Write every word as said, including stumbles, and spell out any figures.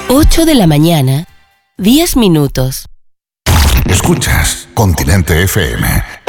ocho de la mañana, diez minutos. Escuchas Continente F M.